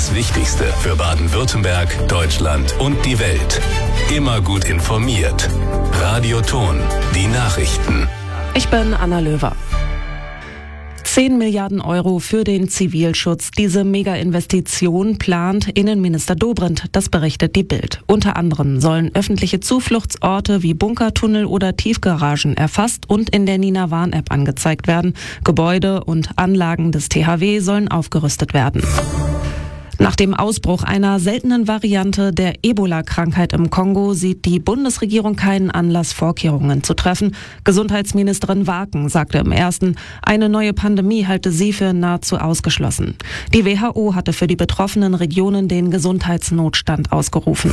Das Wichtigste für Baden-Württemberg, Deutschland und die Welt. Immer gut informiert. Radio Ton, die Nachrichten. Ich bin Anna Löwer. 10 Milliarden Euro für den Zivilschutz. Diese Mega-Investition plant Innenminister Dobrindt, das berichtet die Bild. Unter anderem sollen öffentliche Zufluchtsorte wie Bunkertunnel oder Tiefgaragen erfasst und in der Nina Warn-App angezeigt werden. Gebäude und Anlagen des THW sollen aufgerüstet werden. Nach dem Ausbruch einer seltenen Variante der Ebola-Krankheit im Kongo sieht die Bundesregierung keinen Anlass, Vorkehrungen zu treffen. Gesundheitsministerin Waken sagte im Ersten, eine neue Pandemie halte sie für nahezu ausgeschlossen. Die WHO hatte für die betroffenen Regionen den Gesundheitsnotstand ausgerufen.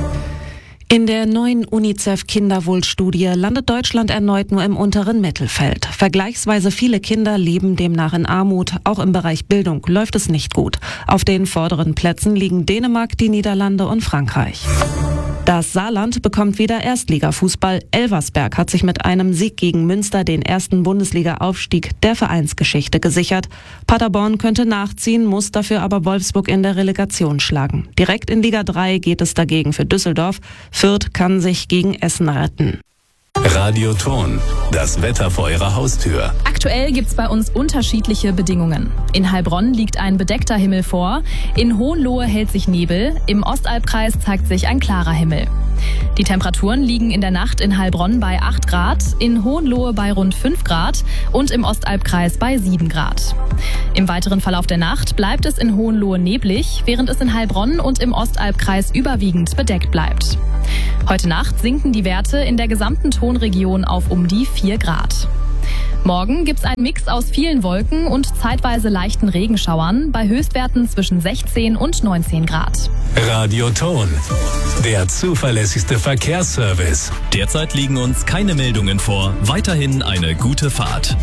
In der neuen UNICEF-Kinderwohlstudie landet Deutschland erneut nur im unteren Mittelfeld. Vergleichsweise viele Kinder leben demnach in Armut. Auch im Bereich Bildung läuft es nicht gut. Auf den vorderen Plätzen liegen Dänemark, die Niederlande und Frankreich. Das Saarland bekommt wieder Erstligafußball. Elversberg hat sich mit einem Sieg gegen Münster den ersten Bundesliga-Aufstieg der Vereinsgeschichte gesichert. Paderborn könnte nachziehen, muss dafür aber Wolfsburg in der Relegation schlagen. Direkt in Liga 3 geht es dagegen für Düsseldorf. Fürth kann sich gegen Essen retten. Radio Ton, das Wetter vor Ihrer Haustür. Aktuell gibt's bei uns unterschiedliche Bedingungen. In Heilbronn liegt ein bedeckter Himmel vor, in Hohenlohe hält sich Nebel, im Ostalbkreis zeigt sich ein klarer Himmel. Die Temperaturen liegen in der Nacht in Heilbronn bei 8 Grad, in Hohenlohe bei rund 5 Grad und im Ostalbkreis bei 7 Grad. Im weiteren Verlauf der Nacht bleibt es in Hohenlohe neblig, während es in Heilbronn und im Ostalbkreis überwiegend bedeckt bleibt. Heute Nacht sinken die Werte in der gesamten Tonregion auf um die 4 Grad. Morgen gibt's einen Mix aus vielen Wolken und zeitweise leichten Regenschauern bei Höchstwerten zwischen 16 und 19 Grad. Radio Ton, der zuverlässigste Verkehrsservice. Derzeit liegen uns keine Meldungen vor. Weiterhin eine gute Fahrt.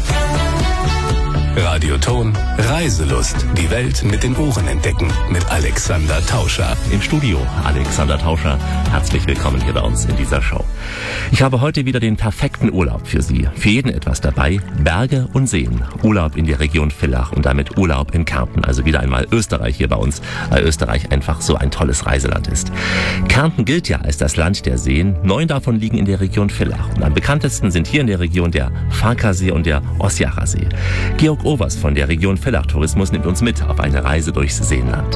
Radio Ton, Reiselust. Die Welt mit den Ohren entdecken. Mit Alexander Tauscher. Im Studio Alexander Tauscher. Herzlich willkommen hier bei uns in dieser Show. Ich habe heute wieder den perfekten Urlaub für Sie. Für jeden etwas dabei. Berge und Seen. Urlaub in der Region Villach und damit Urlaub in Kärnten. Also wieder einmal Österreich hier bei uns, weil Österreich einfach so ein tolles Reiseland ist. Kärnten gilt ja als das Land der Seen. 9 davon liegen in der Region Villach. Und am bekanntesten sind hier in der Region der Farkasee und der Osjacher See. Georg Overs von der Region Villach Tourismus nimmt uns mit auf eine Reise durchs Seenland.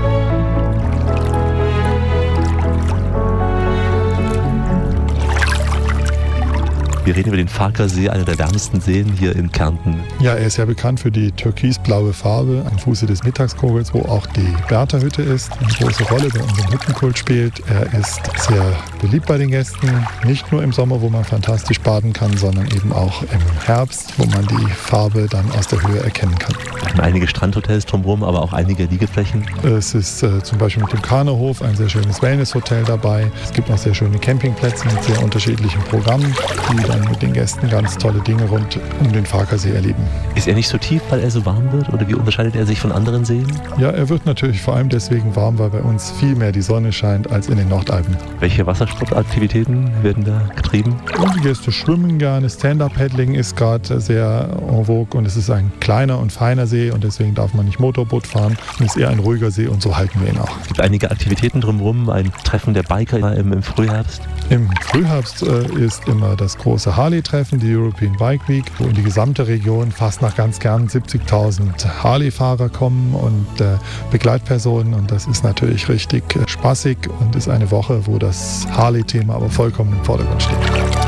Wir reden über den Farkasee, einer der wärmsten Seen hier in Kärnten. Ja, er ist ja bekannt für die türkisblaue Farbe am Fuße des Mittagskogels, wo auch die Bertha-Hütte ist, eine große Rolle bei unserem Hüttenkult spielt. Er ist sehr beliebt bei den Gästen, nicht nur im Sommer, wo man fantastisch baden kann, sondern eben auch im Herbst, wo man die Farbe dann aus der Höhe erkennen kann. Wir haben einige Strandhotels drumherum, aber auch einige Liegeflächen. Es ist zum Beispiel mit dem Kanerhof ein sehr schönes Wellnesshotel dabei. Es gibt noch sehr schöne Campingplätze mit sehr unterschiedlichen Programmen, die dann mit den Gästen ganz tolle Dinge rund um den Farkasee erleben. Ist er nicht so tief, weil er so warm wird? Oder wie unterscheidet er sich von anderen Seen? Ja, er wird natürlich vor allem deswegen warm, weil bei uns viel mehr die Sonne scheint als in den Nordalpen. Welche Wassersportaktivitäten werden da getrieben? Und die Gäste schwimmen gerne. Stand-Up-Paddling ist gerade sehr en vogue und es ist ein kleiner und feiner See und deswegen darf man nicht Motorboot fahren. Es ist eher ein ruhiger See und so halten wir ihn auch. Es gibt einige Aktivitäten drumherum, ein Treffen der Biker im Frühherbst. Im Frühherbst ist immer das große Harley-Treffen, die European Bike Week, wo in die gesamte Region fast nach ganz Kärnten 70.000 Harley-Fahrer kommen und Begleitpersonen und das ist natürlich richtig spaßig und ist eine Woche, wo das Harley-Thema aber vollkommen im Vordergrund steht.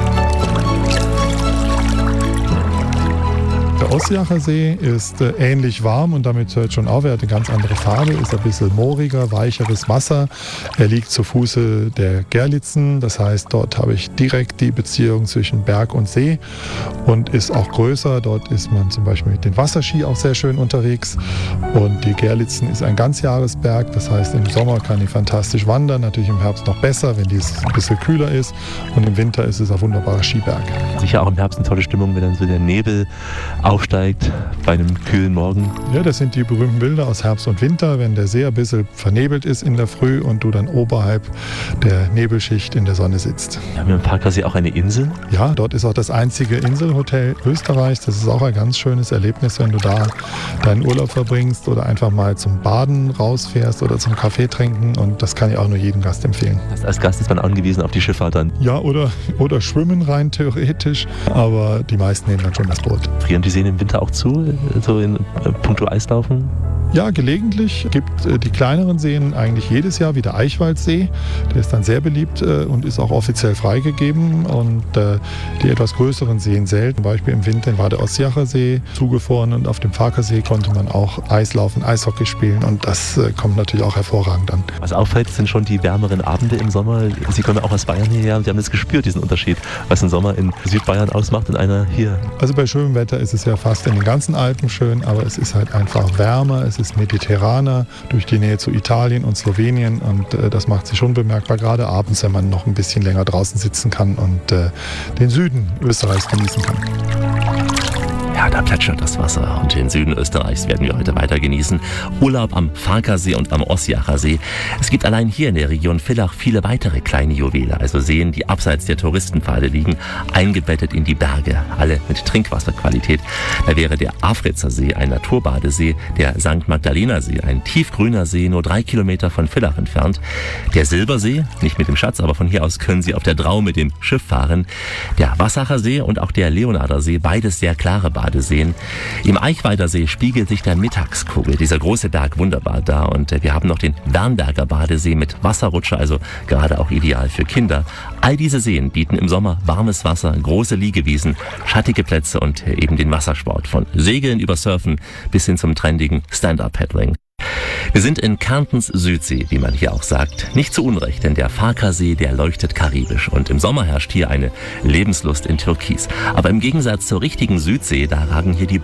Der Osjacher See ist ähnlich warm und damit hört schon auf, er hat eine ganz andere Farbe, ist ein bisschen mooriger, weicheres Wasser. Er liegt zu Fuße der Gerlitzen, das heißt, dort habe ich direkt die Beziehung zwischen Berg und See und ist auch größer. Dort ist man zum Beispiel mit den Wasserski auch sehr schön unterwegs und die Gerlitzen ist ein Ganzjahresberg, das heißt, im Sommer kann ich fantastisch wandern, natürlich im Herbst noch besser, wenn es ein bisschen kühler ist und im Winter ist es ein wunderbarer Skiberg. Sicher auch im Herbst eine tolle Stimmung, wenn dann so der Nebel aufsteigt bei einem kühlen Morgen. Ja, das sind die berühmten Bilder aus Herbst und Winter, wenn der See ein bisschen vernebelt ist in der Früh und du dann oberhalb der Nebelschicht in der Sonne sitzt. Wir haben im Parkersee auch eine Insel. Ja, dort ist auch das einzige Inselhotel Österreichs. Das ist auch ein ganz schönes Erlebnis, wenn du da deinen Urlaub verbringst oder einfach mal zum Baden rausfährst oder zum Kaffee trinken. Und das kann ich auch nur jedem Gast empfehlen. Das heißt, als Gast ist man angewiesen auf die Schifffahrt dann? Ja, oder schwimmen rein theoretisch. Aber die meisten nehmen dann schon das Boot. Frieren die Seen im Winter auch zu, so in puncto Eislaufen? Ja, gelegentlich gibt die kleineren Seen eigentlich jedes Jahr, wie der Eichwaldsee. Der ist dann sehr beliebt und ist auch offiziell freigegeben. Und die etwas größeren Seen selten. Zum Beispiel im Winter war der Ossiacher See zugefroren und auf dem Farkasee konnte man auch Eislaufen, Eishockey spielen. Und das kommt natürlich auch hervorragend an. Was auffällt, sind schon die wärmeren Abende im Sommer. Sie kommen auch aus Bayern hierher und Sie haben das gespürt, diesen Unterschied, was ein Sommer in Südbayern ausmacht und einer hier. Also bei schönem Wetter ist es ja fast in den ganzen Alpen schön, aber es ist halt einfach wärmer, es ist mediterraner durch die Nähe zu Italien und Slowenien und das macht sich schon bemerkbar, gerade abends, wenn man noch ein bisschen länger draußen sitzen kann und den Süden Österreichs genießen kann. Ja, da plätschert das Wasser und den Süden Österreichs werden wir heute weiter genießen. Urlaub am Farkasee und am Ossiacher See. Es gibt allein hier in der Region Villach viele weitere kleine Juwele, also Seen, die abseits der Touristenpfade liegen, eingebettet in die Berge, alle mit Trinkwasserqualität. Da wäre der Afritzer See, ein Naturbadesee, der St. Magdalener See, ein tiefgrüner See, nur 3 Kilometer von Villach entfernt. Der Silbersee, nicht mit dem Schatz, aber von hier aus können Sie auf der Drau mit dem Schiff fahren. Der Wassacher See und auch der Leonarder See, beides sehr klare Badeseen. Im Eichwalder See spiegelt sich der Mittagskugel, dieser große Berg, wunderbar dar. Und wir haben noch den Wernberger Badesee mit Wasserrutsche, also gerade auch ideal für Kinder. All diese Seen bieten im Sommer warmes Wasser, große Liegewiesen, schattige Plätze und eben den Wassersport. Von Segeln über Surfen bis hin zum trendigen Stand-Up-Paddling. Wir sind in Kärntens Südsee, wie man hier auch sagt. Nicht zu Unrecht, denn der Farkasee, der leuchtet karibisch. Und im Sommer herrscht hier eine Lebenslust in Türkis. Aber im Gegensatz zur richtigen Südsee, da ragen hier die